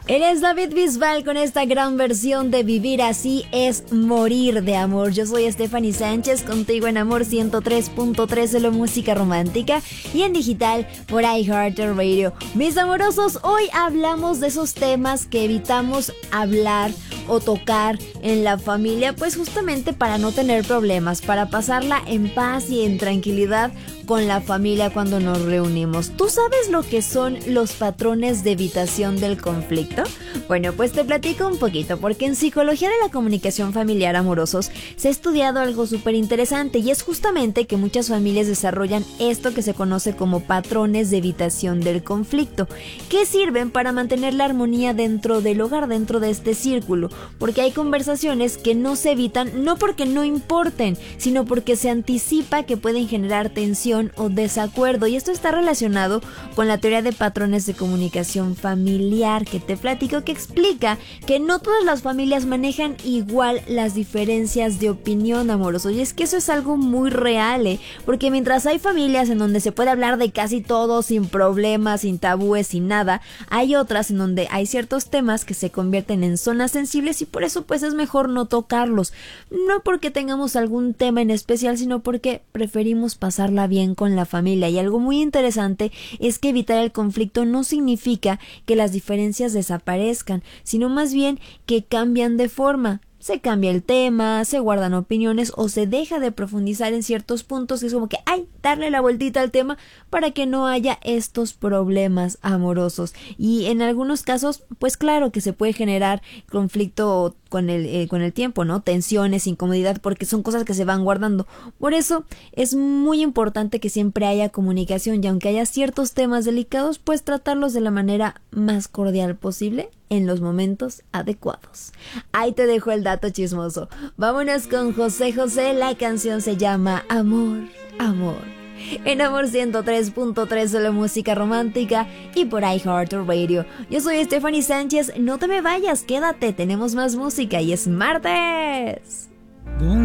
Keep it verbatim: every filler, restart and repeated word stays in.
Él es David Bisbal con esta gran versión de Vivir Así es Morir de Amor. Yo soy Stephanie Sánchez, contigo en Amor ciento tres punto tres, solo música romántica, y en digital por iHeartRadio. Mis amorosos, hoy hablamos de esos temas que evitamos hablar o tocar en la familia, pues justamente para no tener problemas, para pasarla en paz y en tranquilidad con la familia cuando nos reunimos. ¿Tú sabes lo que son los patrones de evitación del conflicto? Bueno, pues te platico un poquito, porque en Psicología de la Comunicación Familiar, amorosos, se ha estudiado algo súper interesante, y es justamente que muchas familias desarrollan esto que se conoce como patrones de evitación del conflicto, que sirven para mantener la armonía dentro del hogar, dentro de este círculo, porque hay conversaciones que no se evitan, no porque no importen, sino porque se anticipa que pueden generar tensión o desacuerdo, y esto está relacionado con la teoría de patrones de comunicación familiar, que te platico, que explica que no todas las familias manejan igual las diferencias de opinión, amoroso, y es que eso es algo muy real, ¿eh? Porque mientras hay familias en donde se puede hablar de casi todo sin problemas, sin tabúes, sin nada, hay otras en donde hay ciertos temas que se convierten en zonas sensibles, y por eso pues es mejor no tocarlos, no porque tengamos algún tema en especial, sino porque preferimos pasarla bien con la familia. Y algo muy interesante es que evitar el conflicto no significa que las diferencias desaparezcan, sino más bien que cambian de forma. Se cambia el tema, se guardan opiniones o se deja de profundizar en ciertos puntos, que es como que, ay, darle la vueltita al tema para que no haya estos problemas amorosos. Y en algunos casos, pues claro que se puede generar conflicto con el, eh, con el tiempo, ¿no? Tensiones, incomodidad, porque son cosas que se van guardando. Por eso es muy importante que siempre haya comunicación, y aunque haya ciertos temas delicados, pues tratarlos de la manera más cordial posible en los momentos adecuados. Ahí te dejo el dato chismoso. Vámonos con José José, la canción se llama Amor, Amor. En Amor ciento tres punto tres, solo música romántica, y por iHeartRadio. Yo soy Stephanie Sánchez, no te me vayas, quédate, tenemos más música y es martes.